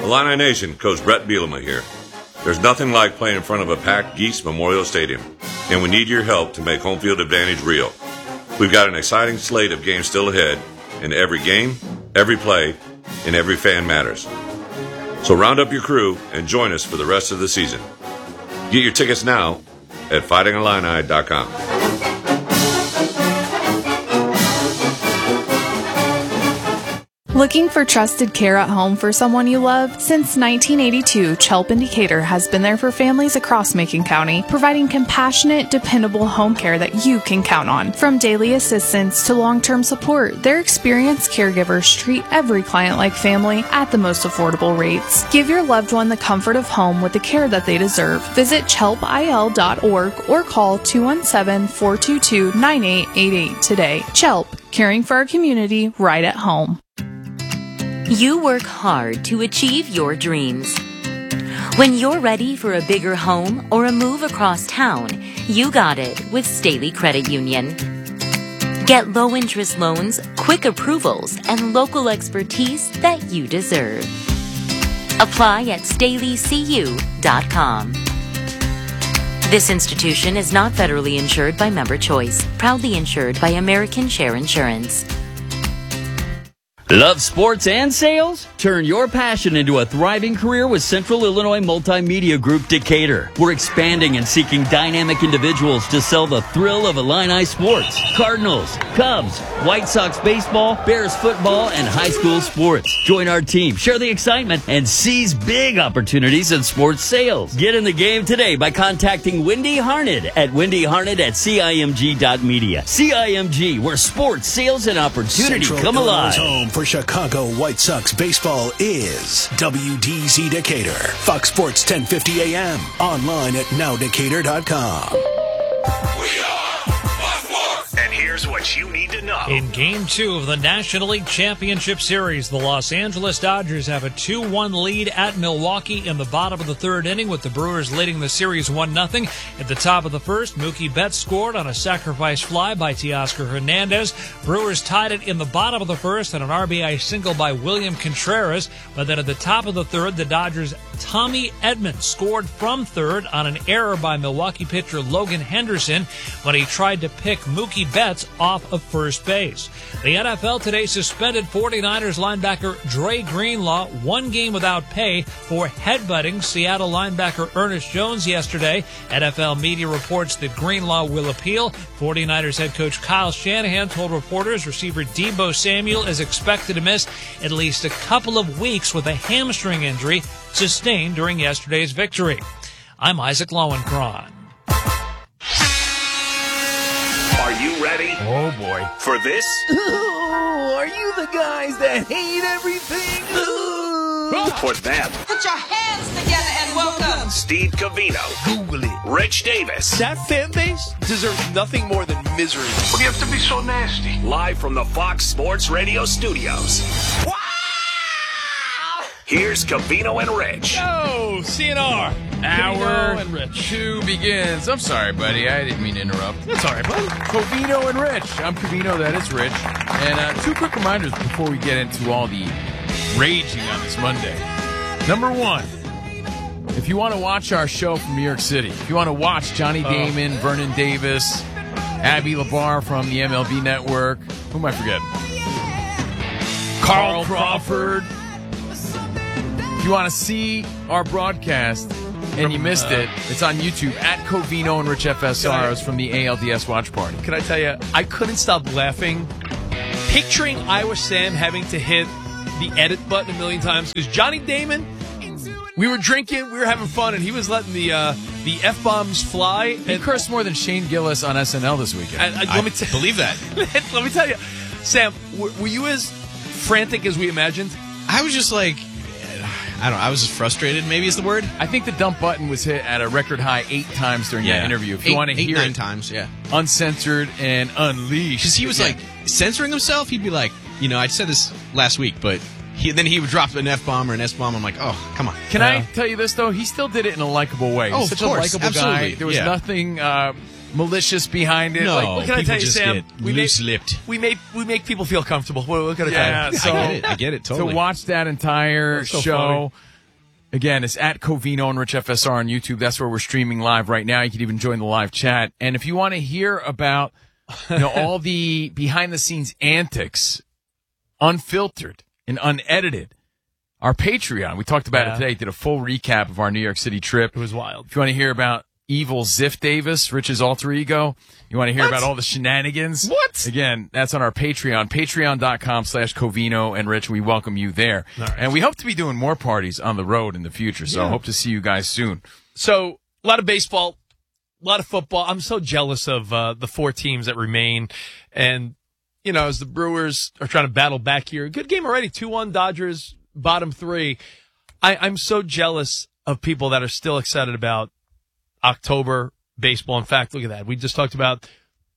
Illini Nation, Coach Brett Bielema here. There's nothing like playing in front of a packed Geese Memorial Stadium, and we need your help to make home field advantage real. We've got an exciting slate of games still ahead, and every game, every play, and every fan matters. So round up your crew and join us for the rest of the season. Get your tickets now at fightingillini.com. Looking for trusted care at home for someone you love? Since 1982, Chelp in Decatur has been there for families across Macon County, providing compassionate, dependable home care that you can count on. From daily assistance to long-term support, their experienced caregivers treat every client like family at the most affordable rates. Give your loved one the comfort of home with the care that they deserve. Visit chelpil.org or call 217-422-9888 today. Chelp, caring for our community right at home. You work hard to achieve your dreams. When you're ready for a bigger home or a move across town, you got it with Staley Credit Union. Get low-interest loans, quick approvals, and local expertise that you deserve. Apply at StaleyCU.com. This institution is not federally insured by Member Choice, proudly insured by American Share Insurance. Love sports and sales? Turn your passion into a thriving career with Central Illinois Multimedia Group Decatur. We're expanding and seeking dynamic individuals to sell the thrill of Illini sports. Cardinals, Cubs, White Sox baseball, Bears football, and high school sports. Join our team, share the excitement, and seize big opportunities in sports sales. Get in the game today by contacting Wendy Harned at wendyharned@cimg.media. CIMG, where sports, sales, and opportunity Central come alive. Home for Chicago White Sox baseball is WDZ Decatur. Fox Sports 1050 AM. Online at nowdecatur.com. And here's what you need to know. In Game 2 of the National League Championship Series, the Los Angeles Dodgers have a 2-1 lead at Milwaukee in the bottom of the third inning, with the Brewers leading the series 1-0. At the top of the first, Mookie Betts scored on a sacrifice fly by Teoscar Hernandez. Brewers tied it in the bottom of the first on an RBI single by William Contreras. But then at the top of the third, the Dodgers' Tommy Edman scored from third on an error by Milwaukee pitcher Logan Henderson when he tried to pick Mookie Betts off of first base. The NFL today suspended 49ers linebacker Dre Greenlaw 1 game without pay for headbutting Seattle linebacker Ernest Jones yesterday. NFL media reports that Greenlaw will appeal. 49ers head coach Kyle Shanahan told reporters receiver Deebo Samuel is expected to miss at least a couple of weeks with a hamstring injury sustained during yesterday's victory. I'm Isaac Lowenkron. Are you ready? Oh, boy. For this? Ooh, are you the guys that hate everything? Ooh. For them? Put your hands together and welcome Steve Covino. Google it. Rich Davis. That fan base deserves nothing more than misery. What do you have to be so nasty? Live from the Fox Sports Radio studios. Wow! Here's Covino and Rich. Oh, CNR. Hour 2 begins. I'm sorry, buddy. I didn't mean to interrupt. That's all right, buddy. Covino and Rich. I'm Covino. That is Rich. And 2 quick reminders before we get into all the raging on this Monday. Number 1, if you want to watch our show from New York City, if you want to watch Johnny Damon, Vernon Davis, Abby Labar from the MLB Network, who am I forgetting? Carl Crawford. If you want to see our broadcast and you missed it, it's on YouTube at Covino and Rich FSR. It's from the ALDS Watch Party. Can I tell you, I couldn't stop laughing, picturing Iowa Sam having to hit the edit button a million times, because Johnny Damon, we were drinking, we were having fun, and he was letting the F-bombs fly. He cursed more than Shane Gillis on SNL this weekend. Let me believe that. Let me tell you, Sam, were you as frantic as we imagined? I was just like, I was just frustrated, maybe is the word. I think the dump button was hit at a record high 8 times during that interview. If you want to hear 9 it times, uncensored and unleashed. Because he was like censoring himself. He'd be like, I said this last week, but then he would drop an F-bomb or an S-bomb. I'm like, oh, come on. Can I tell you this, though? He still did it in a likable way. Oh, He's such a likable guy. There was nothing malicious behind it. No, what can I tell you, Sam? We loose-lipped. We make people feel comfortable. What can I tell you? So, I get it totally. To watch that entire show, Again, it's at Covino and Rich FSR on YouTube. That's where we're streaming live right now. You can even join the live chat. And if you want to hear about all the behind-the-scenes antics, unfiltered and unedited, our Patreon, we talked about it today, did a full recap of our New York City trip. It was wild. If you want to hear about evil Ziff Davis, Rich's alter ego, you want to hear about all the shenanigans? What? Again, that's on our Patreon, patreon.com/Covino and Rich. We welcome you there. All right. And we hope to be doing more parties on the road in the future, so I hope to see you guys soon. So, a lot of baseball, a lot of football. I'm so jealous of the 4 teams that remain. And, as the Brewers are trying to battle back here, good game already, 2-1 Dodgers, bottom 3. I'm so jealous of people that are still excited about October baseball. In fact, look at that. We just talked about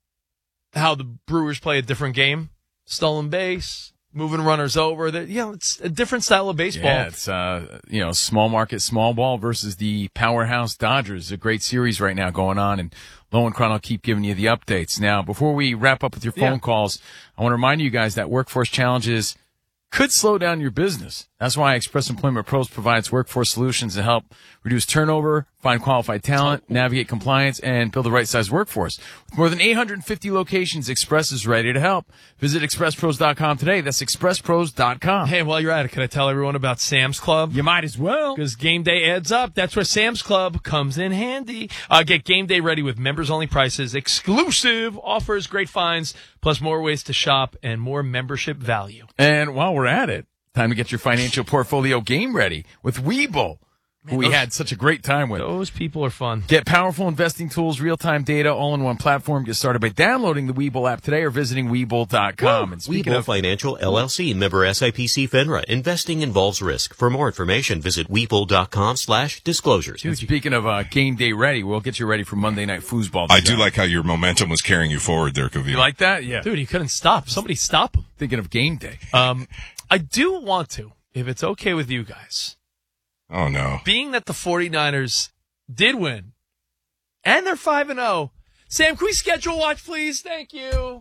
how the Brewers play a different game. Stolen base, moving runners over. It's a different style of baseball. Yeah, it's, small market, small ball versus the powerhouse Dodgers. A great series right now going on, and Lowenkron will keep giving you the updates. Now, before we wrap up with your phone calls, I want to remind you guys that Workforce Challenges could slow down your business. That's why Express Employment Pros provides workforce solutions to help reduce turnover, find qualified talent, navigate compliance, and build the right size workforce. With more than 850 locations, Express is ready to help. Visit expresspros.com today. That's expresspros.com. Hey, while you're at it, can I tell everyone about Sam's Club? You might as well. Because game day adds up. That's where Sam's Club comes in handy. Get game day ready with members-only prices, exclusive offers, great finds, plus more ways to shop and more membership value. And while we're at it, time to get your financial portfolio game ready with Webull, who we had such a great time with. Those people are fun. Get powerful investing tools, real-time data, all in one platform. Get started by downloading the Webull app today or visiting Webull.com. And Webull Financial LLC, member SIPC FINRA. Investing involves risk. For more information, visit Webull.com/disclosures. Dude, speaking of game day ready, we'll get you ready for Monday Night Foosball. I do like how your momentum was carrying you forward there, Covino. You like that? Yeah. Dude, he couldn't stop. Somebody stop him. Thinking of game day. I do want to, if it's okay with you guys. Oh, no. Being that the 49ers did win, and they're 5-0. Sam, can we schedule watch, please? Thank you.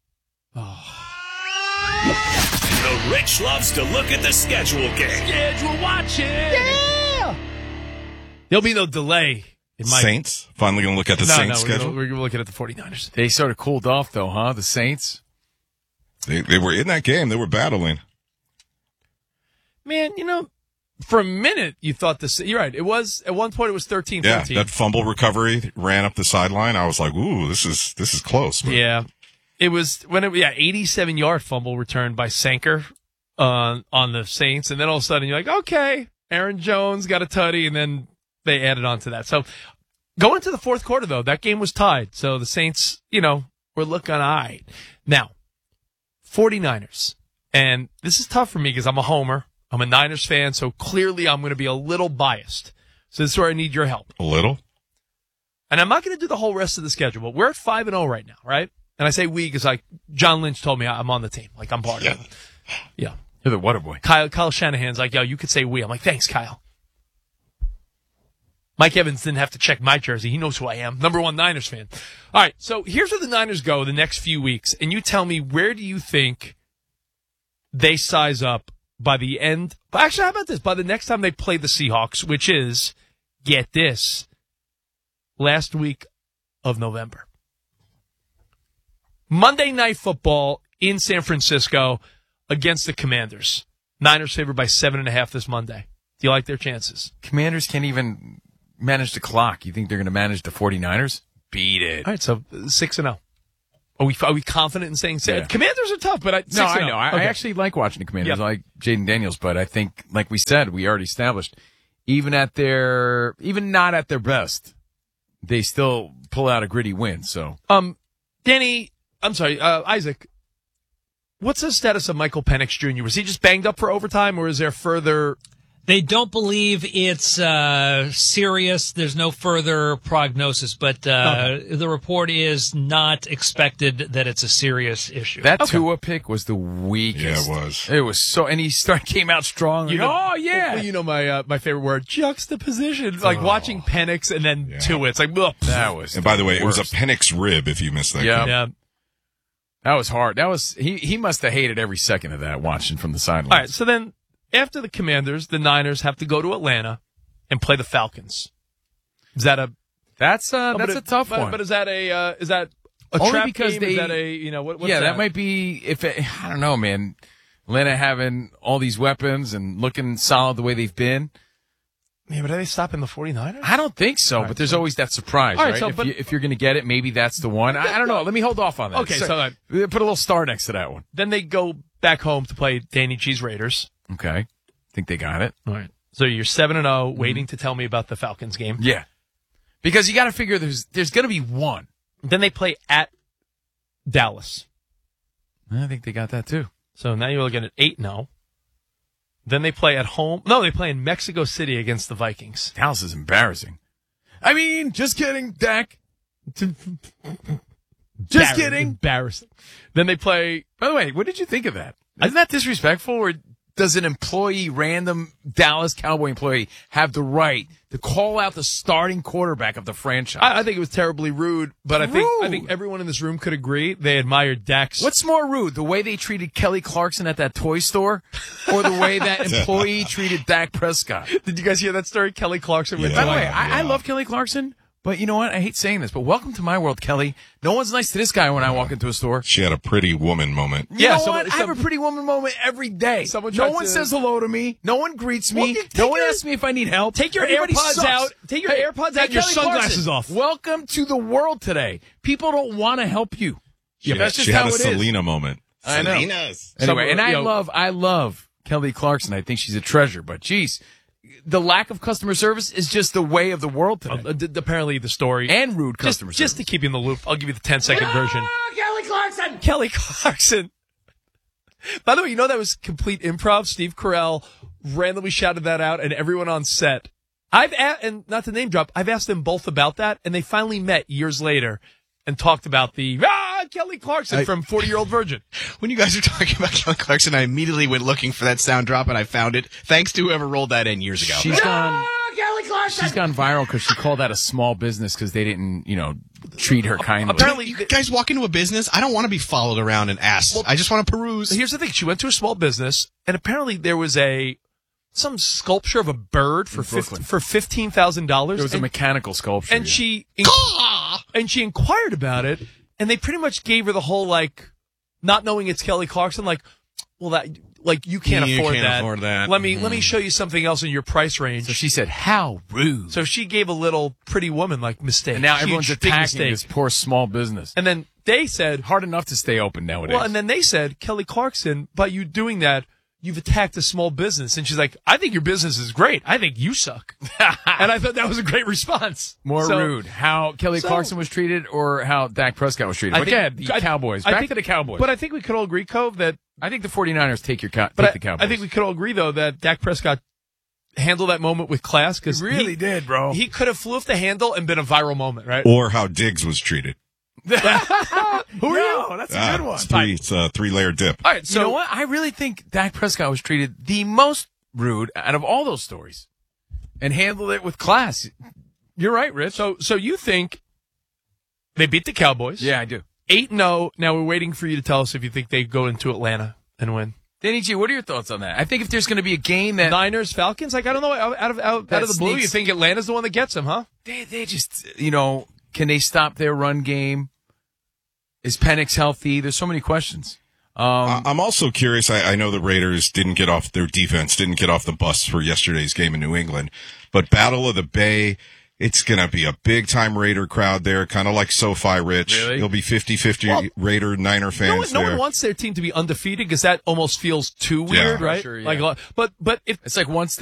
The Rich loves to look at the schedule game. Schedule watching. Yeah. There'll be no delay. In my Saints? Finally going to look at the Saints schedule? We're looking at the 49ers. They sort of cooled off, though, huh? The Saints? They were in that game. They were battling. Man, for a minute, you thought this. You're right. It was at one point. It was 13-13. Yeah, that fumble recovery ran up the sideline. I was like, "Ooh, this is close." But. Yeah, it was 87-yard fumble returned by Sanker on the Saints, and then all of a sudden you're like, "Okay, Aaron Jones got a tutty," and then they added on to that. So going into the fourth quarter, though, that game was tied. So the Saints, were looking all right. Now, 49ers, and this is tough for me because I'm a homer. I'm a Niners fan, so clearly I'm going to be a little biased. So this is where I need your help. A little? And I'm not going to do the whole rest of the schedule, but we're at 5-0 right now, right? And I say we because John Lynch told me I'm on the team. Like, I'm part of it. Yeah. You're the water boy. Kyle Shanahan's like, yo, you could say we. I'm like, thanks, Kyle. Mike Evans didn't have to check my jersey. He knows who I am. Number 1 Niners fan. All right, so here's where the Niners go the next few weeks. And you tell me, where do you think they size up by the end? Actually, how about this? By the next time they play the Seahawks, which is, get this, last week of November. Monday Night Football in San Francisco against the Commanders. Niners favored by 7.5 this Monday. Do you like their chances? Commanders can't even manage the clock. You think they're going to manage the 49ers? Beat it. All right, so 6-0. Are we confident in saying Yeah. Commanders are tough, but I know. I actually like watching the Commanders. Yep. I like Jaden Daniels, but I think, like we said, we already established, even not at their best, they still pull out a gritty win. So, Isaac, what's the status of Michael Penix Jr.? Was he just banged up for overtime, or is there further? They don't believe it's serious. There's no further prognosis, but the report is not expected that it's a serious issue. That Tua pick was the weakest. Yeah, it was. It was so, and he came out strong. Well, my favorite word, juxtaposition. Like watching Penix and then Tua. It's like, ugh. That was. And by the way, worst. it was a Penix rib if you missed that. Yeah. That was hard. He must have hated every second of that watching from the sideline. All right, so then after the Commanders, the Niners have to go to Atlanta and play the Falcons. Is that a? That's a tough one. But is that a only trap because game? Is that a what's that might be I don't know, man. Atlanta having all these weapons and looking solid the way they've been. Yeah, but are they stopping the 49ers? I don't think so, but there's always that surprise, right? So, if you're going to get it, maybe that's the one. I don't know. Let me hold off on that. Okay, so put a little star next to that one. Then they go back home to play Danny G's Raiders. Okay. I think they got it. All right. So you're 7-0, waiting to tell me about the Falcons game. Yeah. Because you got to figure there's going to be one. Then they play at Dallas. I think they got that too. So now you're looking at 8-0. Then they play at home. No, they play in Mexico City against the Vikings. Dallas is embarrassing. I mean, just kidding, Dak. Just kidding. Embarrassing. Then they play. By the way, what did you think of that? Isn't that disrespectful? Or does an employee, random Dallas Cowboy employee, have the right to call out the starting quarterback of the franchise? I think it was terribly rude, but I think everyone in this room could agree they admired Dak's. What's more rude, the way they treated Kelly Clarkson at that toy store, or the way that employee treated Dak Prescott? Did you guys hear that story? Kelly Clarkson. By the way, I love Kelly Clarkson. But you know what? I hate saying this, but welcome to my world, Kelly. No one's nice to this guy when I walk into a store. She had a pretty woman moment. You know what? I have a pretty woman moment every day. No one says hello to me. No one greets me. No one asks me if I need help. Take your AirPods out. Take your AirPods out and your sunglasses off. Welcome to the world today. People don't want to help you. That's just she how had a it is. Selena moment. I know. Anyway, and I love Kelly Clarkson. I think she's a treasure. But geez, the lack of customer service is just the way of the world today. Apparently, the story and rude customer service. Just to keep you in the loop, I'll give you the 10-second version. Kelly Clarkson. Kelly Clarkson. By the way, you know that was complete improv. Steve Carell randomly shouted that out, and everyone on set. And not to name drop, I've asked them both about that, and they finally met years later and talked about the Kelly Clarkson from 40-Year-Old Virgin. When you guys were talking about Kelly Clarkson, I immediately went looking for that sound drop, and I found it. Thanks to whoever rolled that in years ago. She's gone viral because she called that a small business because they didn't, treat her kindly. Apparently, you guys walk into a business. I don't want to be followed around and asked. I just want to peruse. Here's the thing: she went to a small business, and apparently there was some sculpture of a bird for $15,000. There was a mechanical sculpture, and she inquired about it, and they pretty much gave her the whole not knowing it's Kelly Clarkson, you can't afford that. Let me show you something else in your price range. So she said, "How rude!" So she gave a little Pretty Woman mistake. And now everyone's attacking this poor small business. And then they said, hard enough to stay open nowadays. Well, and then they said, Kelly Clarkson, by you doing that, you've attacked a small business. And she's like, I think your business is great. I think you suck. And I thought that was a great response. More rude. How Kelly Clarkson was treated or how Dak Prescott was treated? The Cowboys. Back to the Cowboys. But I think we could all agree, Cove, that I think the 49ers take the Cowboys. I think we could all agree, though, that Dak Prescott handled that moment with class. Because he really did, bro. He could have flew off the handle and been a viral moment, right? Or how Diggs was treated. Who are you? That's a good one. It's a three-layer dip. All right, so you know what? I really think Dak Prescott was treated the most rude out of all those stories and handled it with class. You're right, Rich. So you think they beat the Cowboys? Yeah, I do. 8-0. Now we're waiting for you to tell us if you think they go into Atlanta and win. Danny G, what are your thoughts on that? I think if there's going to be a game that Niners, Falcons, I don't know, out of the blue, you think Atlanta's the one that gets them, huh? They just, can they stop their run game? Is Penix healthy? There's so many questions. I'm also curious. I know the Raiders didn't get off the bus for yesterday's game in New England, but Battle of the Bay, it's going to be a big-time Raider crowd there, kind of like SoFi, Rich. Really? It'll be 50-50 Raider, Niner fans no one wants their team to be undefeated because that almost feels too weird, right? Sure, yeah. But if it's like one step